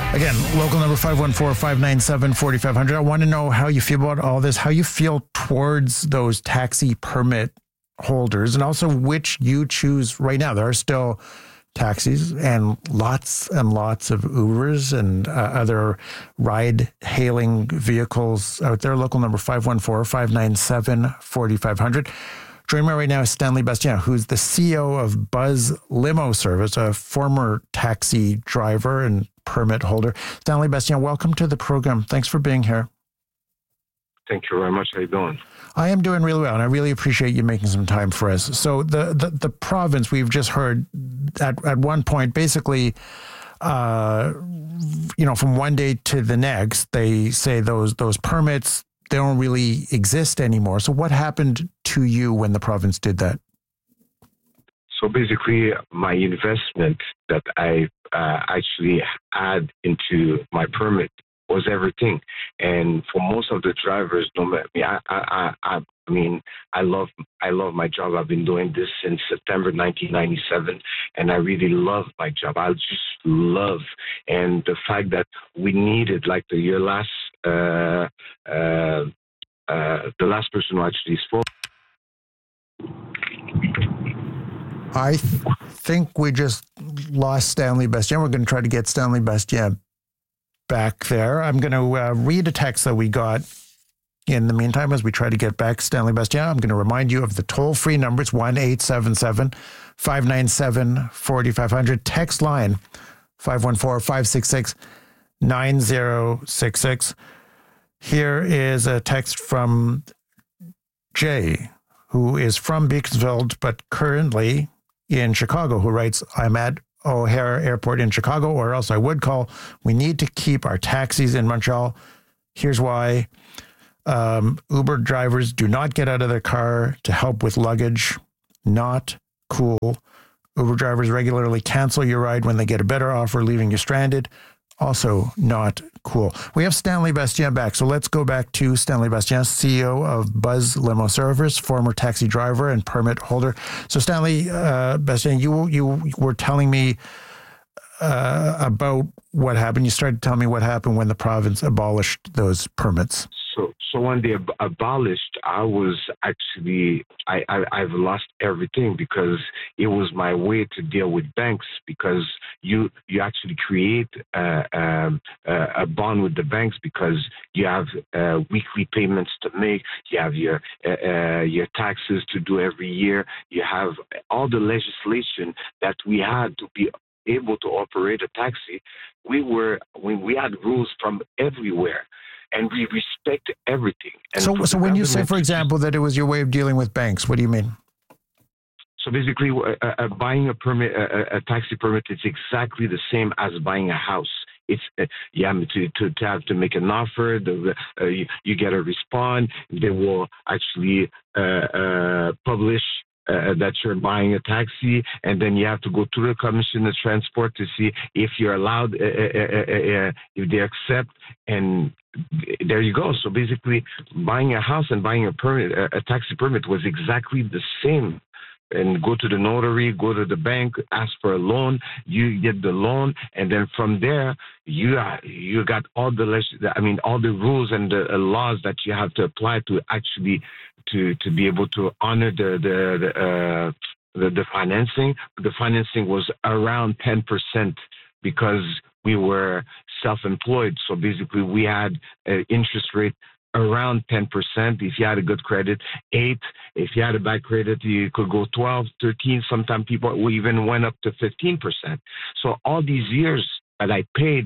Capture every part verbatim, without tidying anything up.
Again, local number five one four, five nine seven, four five zero zero. I want to know how you feel about all this, how you feel towards those taxi permit holders, and also which you choose right now. There are still taxis and lots and lots of Ubers and uh, other ride-hailing vehicles out there. Local number five one four, five nine seven, four five zero zero. Joining me right now is Stanley Bastien, who's the C E O of Buzz Limo Service, a former taxi driver and permit holder. Stanley Bastien, welcome to the program. Thanks for being here. Thank you very much. How you doing? I am doing really well, and I really appreciate you making some time for us. So the the, the province, we've just heard at, at one point, basically, uh, you know, from one day to the next, they say those those permits, they don't really exist anymore. So what happened to you when the province did that? So basically, my investment that I uh, actually add into my permit was everything. And for most of the drivers, no matter, I, I, I, I mean, I love, I love my job. I've been doing this since September nineteen ninety-seven, and I really love my job. I just love, and the fact that we needed, like the year last, uh, uh, uh, the last person who actually spoke. I th- think we just lost Stanley Bastien. We're going to try to get Stanley Bastien back there. I'm going to uh, read a text that we got in the meantime as we try to get back Stanley Bastien. I'm going to remind you of the toll-free number. It's one eight seven seven, five nine seven, four five zero zero. Text line five one four, five six six, nine zero six six. Here is a text from Jay, who is from Beaconsfield, but currently in Chicago, who writes, I'm at O'Hare Airport in Chicago, or else I would call. We need to keep our taxis in Montreal. Here's why. Um, Uber drivers do not get out of their car to help with luggage. Not cool. Uber drivers regularly cancel your ride when they get a better offer, leaving you stranded. Also not cool. We have Stanley Bastien back. So let's go back to Stanley Bastien, C E O of Buzz Limo Service, former taxi driver and permit holder. So Stanley uh, Bastien, you you were telling me uh, about what happened. You started telling me what happened when the province abolished those permits. So, so when they ab- abolished, I was actually, I, I, I've lost everything because it was my way to deal with banks, because you, you actually create uh, um, uh, a bond with the banks because you have uh, weekly payments to make, you have your, uh, uh, your taxes to do every year, you have all the legislation that we had to be able to operate a taxi. We were, we, we had rules from everywhere. And we respect everything. And so, so when you say, for example, that it was your way of dealing with banks, what do you mean? So basically, uh, uh, buying a permit, uh, a taxi permit, is exactly the same as buying a house. It's uh, you have to, to, to have to make an offer. The, uh, you, you get a response. They will actually uh, uh, publish Uh, that you're buying a taxi, and then you have to go to the Commission of Transport to see if you're allowed, uh, uh, uh, uh, if they accept, and there you go. So basically, buying a house and buying a permit, a, a taxi permit, was exactly the same. And go to the notary, go to the bank, ask for a loan. You get the loan, and then from there, you are, you got all the I mean all the rules and the uh, laws that you have to apply to actually to to be able to honor the the the, uh, the, the financing. The financing was around ten percent because we were self-employed. So basically, we had an interest rate around ten percent. If you had a good credit, eight. If you had a bad credit, you could go twelve, thirteen. Sometimes people even went up to fifteen percent. So all these years that I paid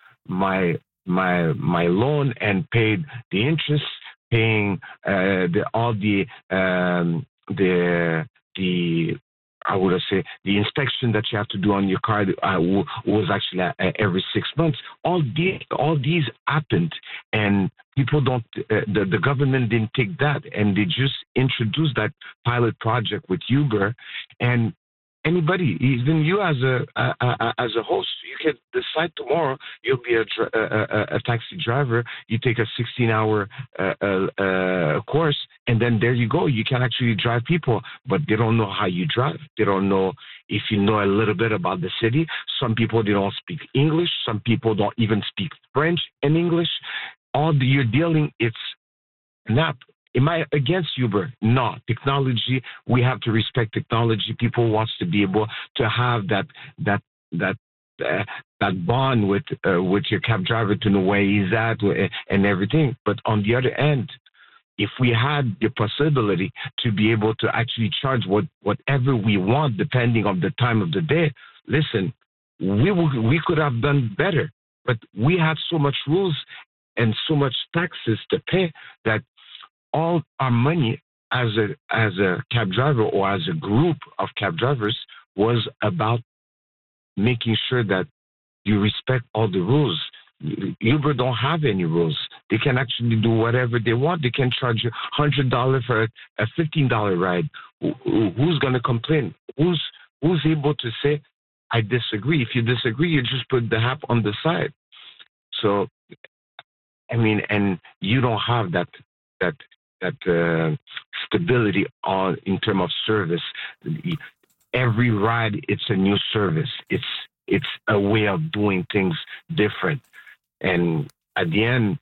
my my my loan and paid the interest, paying uh, the all the um, the the I would say the inspection that you have to do on your car uh, was actually uh, every six months. All these, all these happened, and people don't. Uh, the the government didn't take that, and they just introduced that pilot project with Uber, and anybody, even you as a, a, a as a host, you can decide tomorrow you'll be a, a, a taxi driver. You take a sixteen-hour uh, uh, uh, course, and then there you go. You can actually drive people, but they don't know how you drive. They don't know if you know a little bit about the city. Some people, they don't speak English. Some people don't even speak French and English. All the, you're dealing, it's an app. Am I against Uber? No. Technology, we have to respect technology. People wants to be able to have that that that uh, that bond with uh, with your cab driver to know where he's at and everything. But on the other end, if we had the possibility to be able to actually charge what whatever we want, depending on the time of the day, listen, we w- we could have done better. But we have so much rules and so much taxes to pay that all our money as a as a cab driver or as a group of cab drivers was about making sure that you respect all the rules. Uber don't have any rules. They can actually do whatever they want. They can charge you one hundred dollars for a fifteen dollars ride. Who's going to complain? Who's who's able to say, I disagree? If you disagree, you just put the app on the side. So, I mean, and you don't have that that that uh, stability on in terms of service. Every ride, it's a new service. It's it's a way of doing things different. And at the end,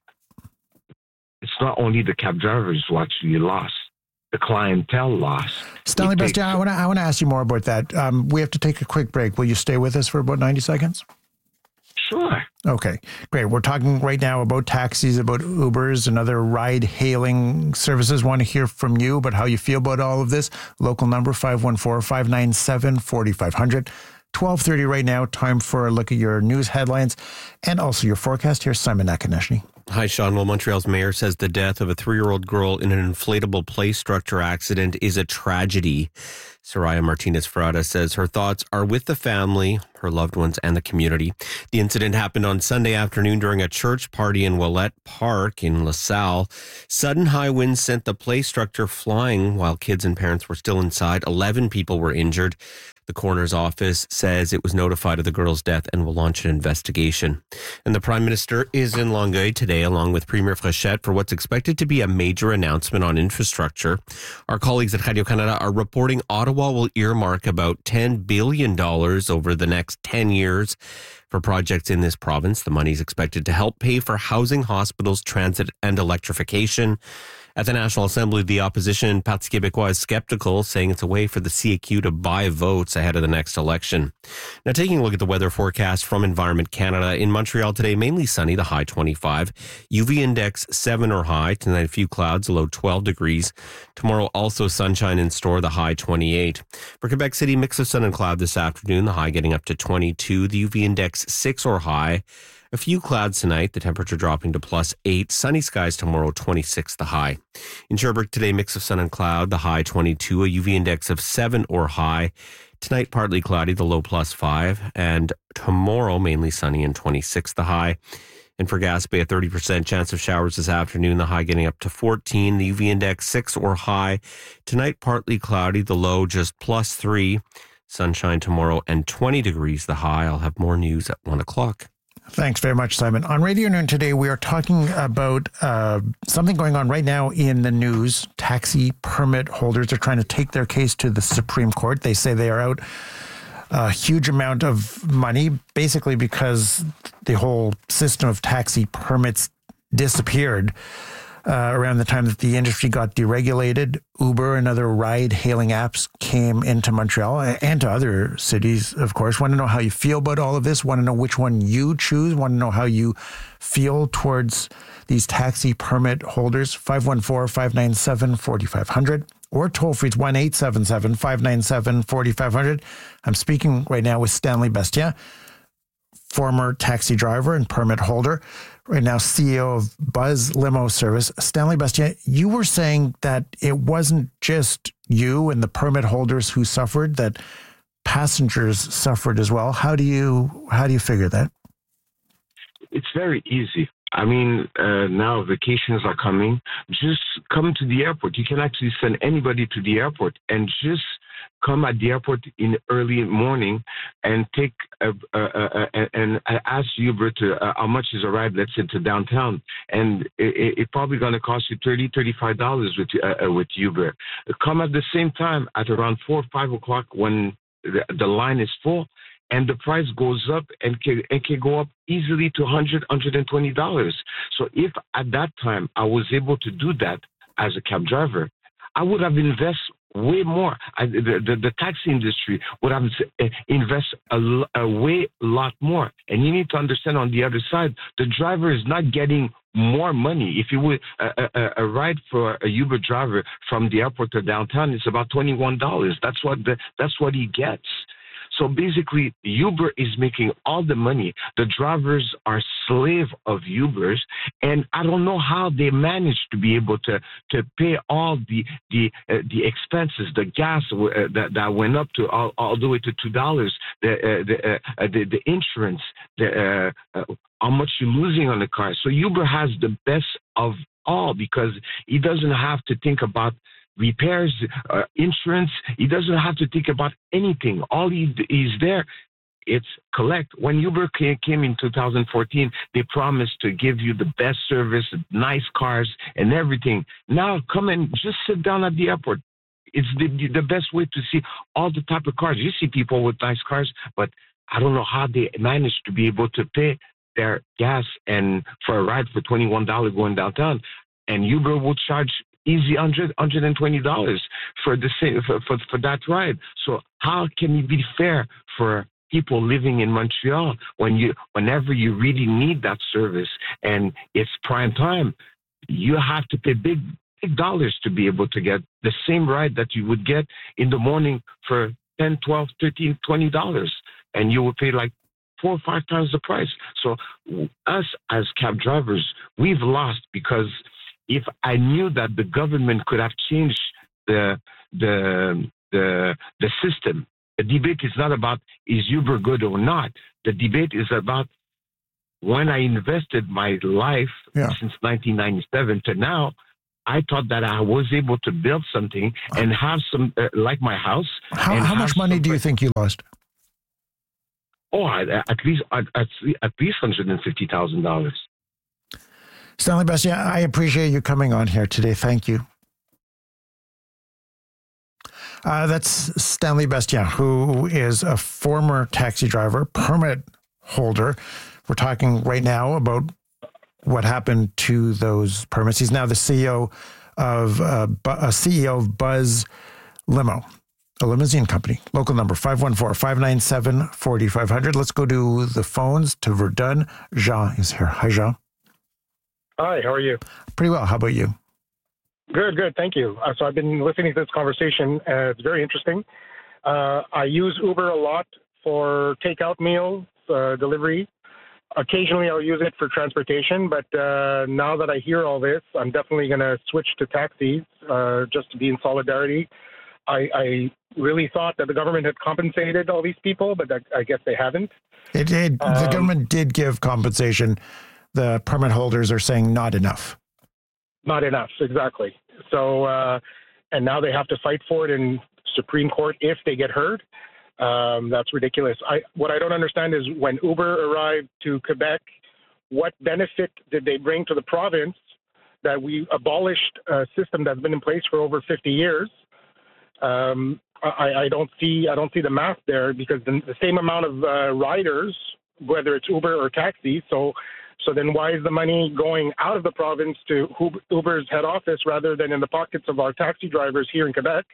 it's not only the cab drivers who actually lost. The clientele lost. Stanley Bastien, I want to I want to ask you more about that. Um, we have to take a quick break. Will you stay with us for about ninety seconds? Sure. Okay, great. We're talking right now about taxis, about Ubers and other ride-hailing services. Want to hear from you about how you feel about all of this. Local number five one four, five nine seven, four five zero zero. twelve thirty right now. Time for a look at your news headlines and also your forecast. Here's Simon Nakaneshny. Hi, Sean. Well, Montreal's mayor says the death of a three-year-old girl in an inflatable play structure accident is a tragedy. Soraya Martinez-Ferrada says her thoughts are with the family, her loved ones, and the community. The incident happened on Sunday afternoon during a church party in Ouellette Park in LaSalle. Sudden high winds sent the play structure flying while kids and parents were still inside. Eleven people were injured. The coroner's office says it was notified of the girl's death and will launch an investigation. And the Prime Minister is in Longueuil today, along with Premier Fréchette, for what's expected to be a major announcement on infrastructure. Our colleagues at Radio-Canada are reporting Ottawa will earmark about ten billion dollars over the next ten years for projects in this province. The money is expected to help pay for housing, hospitals, transit, and electrification. At the National Assembly, the opposition, Parti Québécois, is skeptical, saying it's a way for the C A Q to buy votes ahead of the next election. Now, taking a look at the weather forecast from Environment Canada. In Montreal today, mainly sunny, the high twenty-five. U V index seven or high. Tonight, a few clouds, low twelve degrees. Tomorrow, also sunshine in store, the high twenty-eight. For Quebec City, mix of sun and cloud this afternoon, the high getting up to twenty-two. The U V index six or high. A few clouds tonight, the temperature dropping to plus eight. Sunny skies tomorrow, twenty-six the high. In Sherbrooke today, mix of sun and cloud, the high twenty-two. A U V index of seven or high. Tonight, partly cloudy, the low plus five. And tomorrow, mainly sunny and twenty-six the high. And for Gaspé, a thirty percent chance of showers this afternoon, the high getting up to fourteen. The U V index six or high. Tonight, partly cloudy, the low just plus three. Sunshine tomorrow and twenty degrees the high. I'll have more news at one o'clock. Thanks very much, Simon. On Radio Noon today, we are talking about uh, something going on right now in the news. Taxi permit holders are trying to take their case to the Supreme Court. They say they are out a huge amount of money, basically because the whole system of taxi permits disappeared uh, around the time that the industry got deregulated. Uber and other ride-hailing apps came into Montreal and to other cities, of course. Want to know how you feel about all of this? Want to know which one you choose? Want to know how you feel towards these taxi permit holders? five one four, five nine seven, four five zero zero or toll free, it's one eight seven seven, five nine seven, four five zero zero. I'm speaking right now with Stanley Bastien, former taxi driver and permit holder, right now C E O of Buzz Limo Service. Stanley Bastien, you were saying that it wasn't just you and the permit holders who suffered, that passengers suffered as well. How do you how do you figure that? It's very easy. I mean, uh, now vacations are coming. Just come to the airport. You can actually send anybody to the airport and just come at the airport in early morning and take a, a, a, a, and ask Uber to uh, how much is a ride, let's say, to downtown, and it, it probably going to cost you thirty, thirty-five dollars with uh, with Uber. Come at the same time at around four, five o'clock when the, the line is full, and the price goes up and can, it can go up easily to one hundred, one hundred twenty dollars. So if at that time I was able to do that as a cab driver, I would have invested way more. I, the, the, the taxi industry would have invest a, a way lot more. And you need to understand on the other side, the driver is not getting more money. If you would, a, a, a ride for a Uber driver from the airport to downtown is about twenty-one dollars. That's what the, that's what he gets. So basically, Uber is making all the money. The drivers are slave of Ubers, and I don't know how they manage to be able to, to pay all the the uh, the expenses, the gas uh, that, that went up to all, all the way to two dollars, the uh, the, uh, the the insurance, the uh, uh, how much you're losing on the car. So Uber has the best of all because he doesn't have to think about repairs, uh, insurance. He doesn't have to think about anything. All he is there, it's collect. When Uber came in two thousand fourteen, they promised to give you the best service, nice cars, and everything. Now come and just sit down at the airport. It's the, the best way to see all the type of cars. You see people with nice cars, but I don't know how they manage to be able to pay their gas and for a ride for twenty-one dollars going downtown. And Uber will charge easy one hundred, one hundred twenty dollars for the same for, for for that ride. So how can it be fair for people living in Montreal when you whenever you really need that service and it's prime time, you have to pay big big dollars to be able to get the same ride that you would get in the morning for ten, twelve, thirteen, twenty dollars, and you will pay like four or five times the price. So us as cab drivers, we've lost because if I knew that the government could have changed the the the the system, the debate is not about is Uber good or not. The debate is about when I invested my life yeah. since nineteen ninety-seven to now, I thought that I was able to build something and have some uh, like my house. How, how much money do you think you lost? Oh, at least at, at least one hundred fifty thousand dollars. Stanley Bastien, I appreciate you coming on here today. Thank you. Uh, that's Stanley Bastien, who is a former taxi driver, permit holder. We're talking right now about what happened to those permits. He's now the C E O of uh, a C E O of Buzz Limo, a limousine company. Local number five one four, five nine seven, four five zero zero. Let's go to the phones to Verdun. Jean is here. Hi, Jean. Hi, how are you? Pretty well. How about you? Good, good. Thank you. Uh, so I've been listening to this conversation. Uh, it's very interesting. Uh, I use Uber a lot for takeout meals, uh, delivery. Occasionally I'll use it for transportation, but uh, now that I hear all this, I'm definitely going to switch to taxis uh, just to be in solidarity. I, I really thought that the government had compensated all these people, but I, I guess they haven't. It did. Um, the government did give compensation. The permit holders are saying not enough. Not enough, exactly. So, uh, and now they have to fight for it in Supreme Court if they get heard. Um, that's ridiculous. I, what I don't understand is when Uber arrived to Quebec, what benefit did they bring to the province that we abolished a system that's been in place for over fifty years? Um, I, I don't see I don't see the math there because the, the same amount of uh, riders, whether it's Uber or taxi, so so then why is the money going out of the province to Uber's head office rather than in the pockets of our taxi drivers here in Quebec?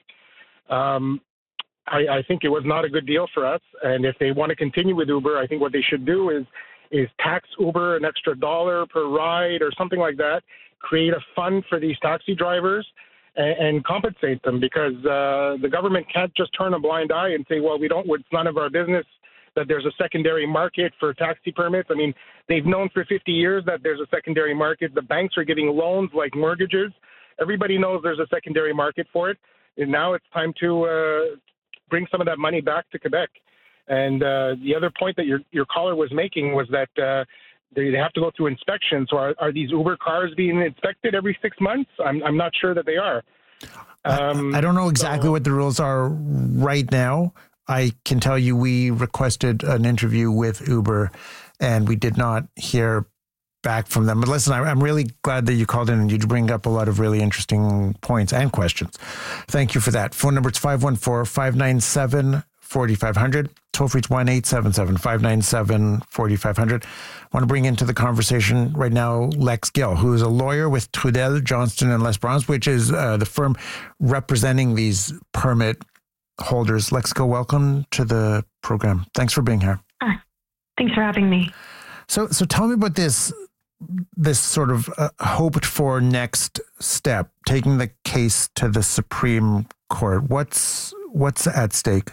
Um, I, I think it was not a good deal for us. And if they want to continue with Uber, I think what they should do is is tax Uber an extra dollar per ride or something like that, create a fund for these taxi drivers and, and compensate them because uh, the government can't just turn a blind eye and say, well, we don't, it's none of our business that there's a secondary market for taxi permits. I mean, they've known for fifty years that there's a secondary market. The banks are giving loans like mortgages. Everybody knows there's a secondary market for it. And now it's time to uh, bring some of that money back to Quebec. And uh, the other point that your your caller was making was that uh, they, they have to go through inspections. So are, are these Uber cars being inspected every six months? I'm I'm not sure that they are. Um, I, I don't know exactly so, what the rules are right now. I can tell you we requested an interview with Uber and we did not hear back from them. But listen, I, I'm really glad that you called in and you bring up a lot of really interesting points and questions. Thank you for that. Phone number is five one four, five nine seven, four five zero zero. Toll free to one eight seven seven, five nine seven, four five zero zero. I want to bring into the conversation right now Lex Gill, who is a lawyer with Trudel, Johnston and Les Browns, which is uh, the firm representing these permit holders. Lex Gill, welcome to the program. Thanks for being here. Uh, thanks for having me. So, so tell me about this, this sort of uh, hoped for next step, taking the case to the Supreme Court. What's what's at stake?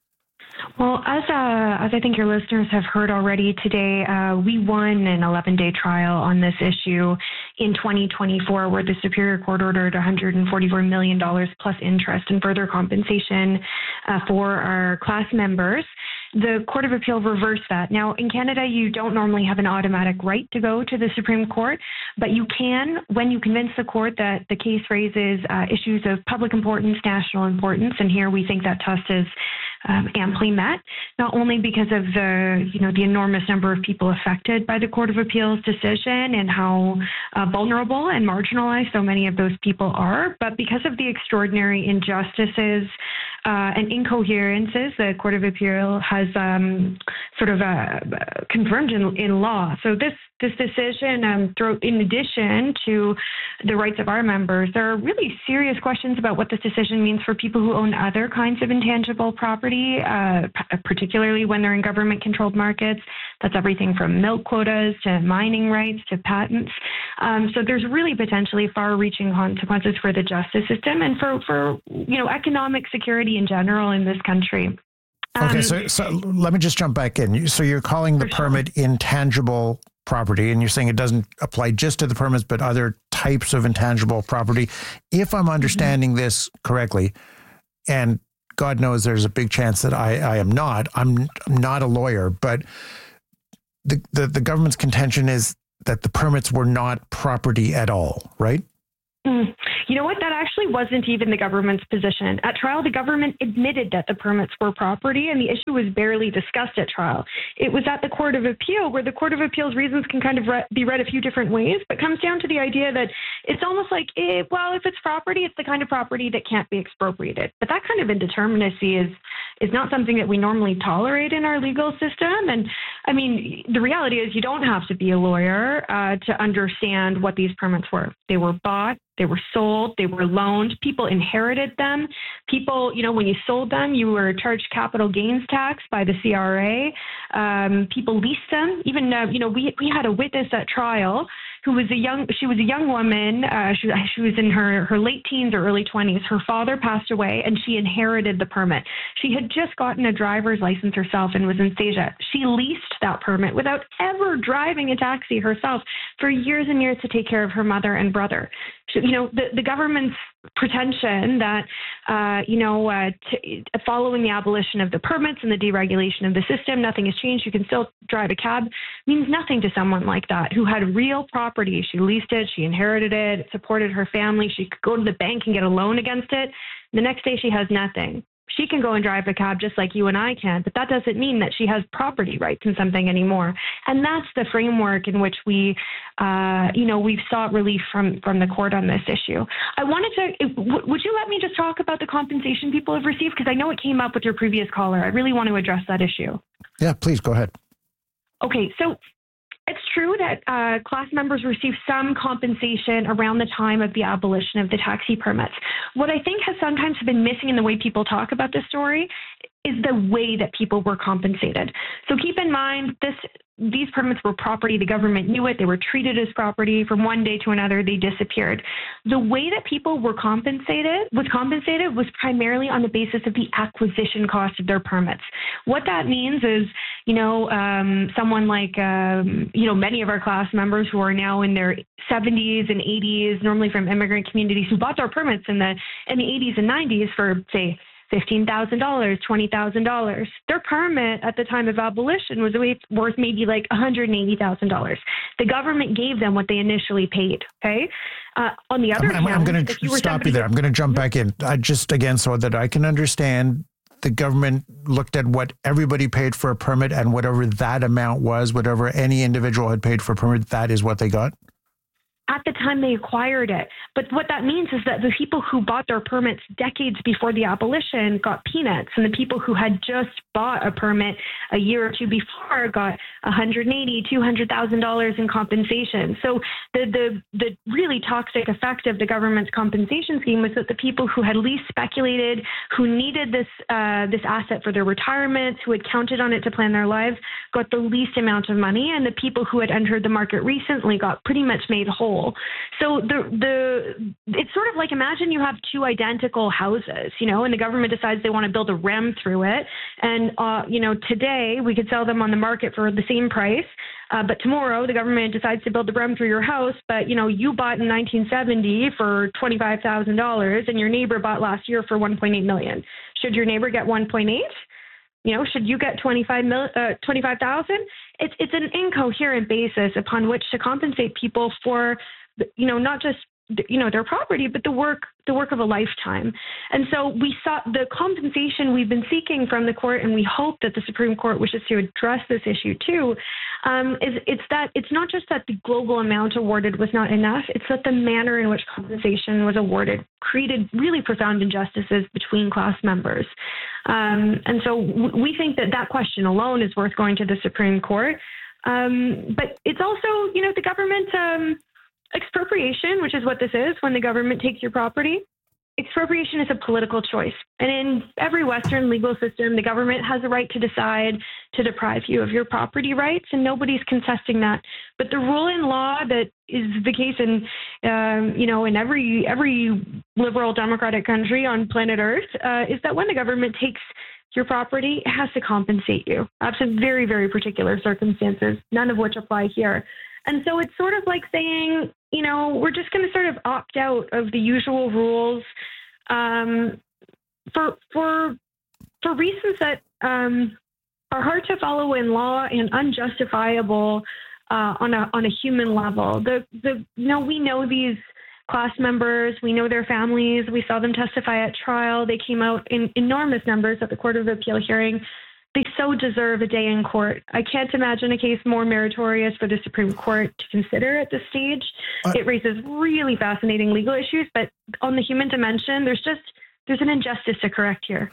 Well, as uh, as I think your listeners have heard already today, uh, we won an eleven-day trial on this issue in twenty twenty-four, where the Superior Court ordered one hundred forty-four million dollars plus interest and further compensation uh, for our class members. The Court of Appeal reversed that. Now, in Canada, you don't normally have an automatic right to go to the Supreme Court, but you can when you convince the court that the case raises uh, issues of public importance, national importance, and here we think that test is um, amply met, not only because of the, you know, the enormous number of people affected by the Court of Appeal's decision and how uh, vulnerable and marginalized so many of those people are, but because of the extraordinary injustices uh, and incoherences the Court of Appeal has um, sort of uh, confirmed in, in law. So this this decision, um, through, in addition to the rights of our members, there are really serious questions about what this decision means for people who own other kinds of intangible property, uh, p- particularly when they're in government-controlled markets. That's everything from milk quotas to mining rights to patents. Um, so there's really potentially far-reaching consequences for the justice system and for, for you know economic security in general in this country. Okay, Um, so, so let me just jump back in. So you're calling the For sure. permit intangible property, and you're saying it doesn't apply just to the permits, but other types of intangible property. If I'm understanding mm-hmm. this correctly, and God knows there's a big chance that I, I am not, I'm not a lawyer, but the, the, the government's contention is that the permits were not property at all, right? Mm. You know what? That actually wasn't even the government's position. At trial, the government admitted that the permits were property, and the issue was barely discussed at trial. It was at the Court of Appeal, where the Court of Appeal's reasons can kind of re- be read a few different ways, but comes down to the idea that it's almost like, eh, well, if it's property, it's the kind of property that can't be expropriated. But that kind of indeterminacy is is not something that we normally tolerate in our legal system. And I mean, the reality is you don't have to be a lawyer uh, to understand what these permits were. They were bought. They were sold, they were loaned, people inherited them. People, you know, when you sold them, you were charged capital gains tax by the C R A. Um, people leased them. Even, uh, you know, we we had a witness at trial who was a young, she was a young woman. Uh, she, she was in her, her late teens or early twenties. Her father passed away and she inherited the permit. She had just gotten a driver's license herself and was in SAISA. She leased that permit without ever driving a taxi herself for years and years to take care of her mother and brother. She, you know, the, the government's pretension that, uh, you know, uh, t- following the abolition of the permits and the deregulation of the system, nothing has changed. You can still drive a cab means nothing to someone like that who had real property. She leased it. She inherited it. It supported her family. She could go to the bank and get a loan against it. The next day she has nothing. She can go and drive a cab just like you and I can, but that doesn't mean that she has property rights in something anymore. And that's the framework in which we, uh, you know, we've sought relief from, from the court on this issue. I wanted to, w- would you let me just talk about the compensation people have received? Because I know it came up with your previous caller. I really want to address that issue. Yeah, please go ahead. Okay, so it's true that uh, class members receive some compensation around the time of the abolition of the taxi permits. What I think has sometimes been missing in the way people talk about this story is the way that people were compensated. So keep in mind, this these permits were property. The government knew it. They were treated as property. From one day to another, they disappeared. The way that people were compensated was compensated was primarily on the basis of the acquisition cost of their permits. What that means is, you know, um, someone like, um, you know, many of our class members who are now in their seventies and eighties, normally from immigrant communities who bought their permits in the in the eighties and nineties for, say, fifteen thousand dollars, twenty thousand dollars. Their permit at the time of abolition was worth maybe like one hundred eighty thousand dollars. The government gave them what they initially paid, okay? Uh, on the other I'm, hand, I'm going to you stop you there. I'm going to jump back in. I just, again, so that I can understand, the government looked at what everybody paid for a permit, and whatever that amount was, whatever any individual had paid for a permit, that is what they got? At the time they acquired it. But what that means is that the people who bought their permits decades before the abolition got peanuts, and the people who had just bought a permit a year or two before got one hundred eighty thousand dollars, two hundred thousand dollars in compensation. So the, the, the really toxic effect of the government's compensation scheme was that the people who had least speculated, who needed this, uh, this asset for their retirement, who had counted on it to plan their lives, got the least amount of money, and the people who had entered the market recently got pretty much made whole. So the the it's sort of like, imagine you have two identical houses, you know, and the government decides they want to build a R E M through it. And, uh, you know, today we could sell them on the market for the same price. Uh, but tomorrow the government decides to build the R E M through your house. But, you know, you bought in nineteen seventy for twenty-five thousand dollars and your neighbor bought last year for one point eight million dollars. Should your neighbor get one point eight? You know, should you get twenty-five mil, uh, twenty-five thousand? It's it's an incoherent basis upon which to compensate people for, you know, not just, you know, their property, but the work the work of a lifetime. And so we saw the compensation we've been seeking from the court, and we hope that the Supreme Court wishes to address this issue too. Um, is it's that it's not just that the global amount awarded was not enough; it's that the manner in which compensation was awarded created really profound injustices between class members. Um, and so w- we think that that question alone is worth going to the Supreme Court. Um, but it's also, you know, the government. Um, Expropriation, which is what this is, when the government takes your property. Expropriation is a political choice. And in every Western legal system, the government has a right to decide to deprive you of your property rights, and nobody's contesting that. But the rule in law that is the case in, um, you know, in every every liberal democratic country on planet Earth uh, is that when the government takes your property, it has to compensate you. Absent very, very particular circumstances, none of which apply here. And so it's sort of like saying, you know, we're just going to sort of opt out of the usual rules um, for for for reasons that um, are hard to follow in law and unjustifiable uh, on a on a human level. The the you know we know these class members, we know their families, we saw them testify at trial. They came out in enormous numbers at the Court of Appeal hearing. They so deserve a day in court. I can't imagine a case more meritorious for the Supreme Court to consider at this stage. Uh, it raises really fascinating legal issues, but on the human dimension, there's just, there's an injustice to correct here.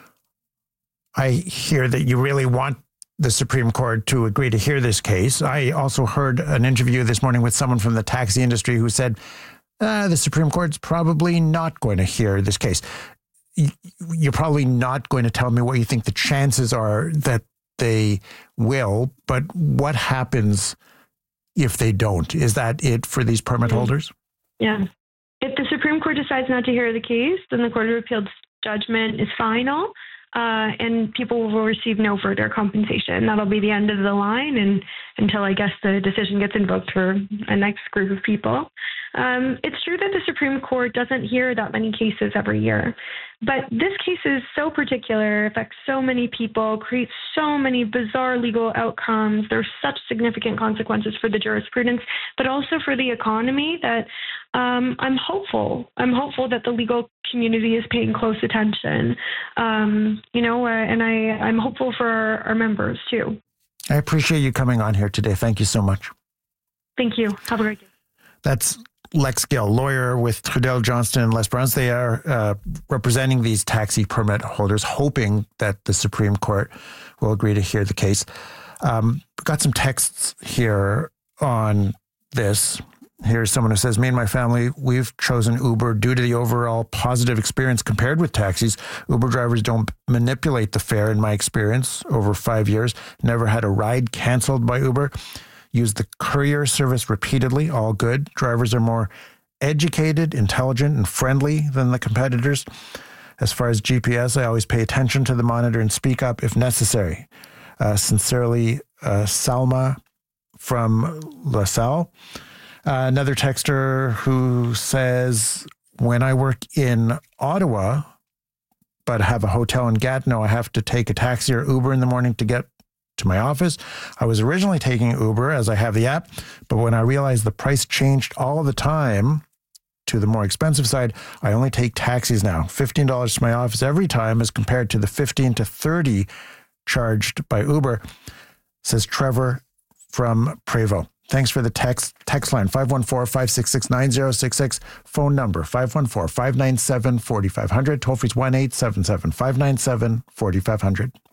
I hear that you really want the Supreme Court to agree to hear this case. I also heard an interview this morning with someone from the taxi industry who said, uh, the Supreme Court's probably not going to hear this case. You're probably not going to tell me what you think the chances are that they will, but what happens if they don't? Is that it for these permit holders? Yeah. If the Supreme Court decides not to hear the case, then the Court of Appeal's judgment is final, uh, and people will receive no further compensation. That'll be the end of the line, and until I guess the decision gets invoked for a next group of people. Um, it's true that the Supreme Court doesn't hear that many cases every year, but this case is so particular, affects so many people, creates so many bizarre legal outcomes. There's such significant consequences for the jurisprudence, but also for the economy that um, I'm hopeful. I'm hopeful that the legal community is paying close attention, um, you know, uh, and I, I'm hopeful for our, our members too. I appreciate you coming on here today. Thank you so much. Thank you. Have a great day. That's Lex Gill, lawyer with Trudell Johnston and Les Browns. They are uh, representing these taxi permit holders, hoping that the Supreme Court will agree to hear the case. Um, got some texts here on this. Here's someone who says, me and my family, we've chosen Uber due to the overall positive experience compared with taxis. Uber drivers don't manipulate the fare in my experience over five years. Never had a ride canceled by Uber. Use the courier service repeatedly, all good. Drivers are more educated, intelligent, and friendly than the competitors. As far as G P S, I always pay attention to the monitor and speak up if necessary. Uh, sincerely, uh, Salma from LaSalle. Uh, another texter who says, when I work in Ottawa, but have a hotel in Gatineau, I have to take a taxi or Uber in the morning to get to my office. I was originally taking Uber as I have the app, but when I realized the price changed all the time to the more expensive side, I only take taxis now. fifteen dollars to my office every time as compared to the fifteen to thirty charged by Uber, says Trevor from Prevost. Thanks for the text. Text line five one four, five six six, nine zero six six. Phone number five one four, five nine seven, four five zero zero. Toll free is one eight seven seven, five nine seven, four five zero zero.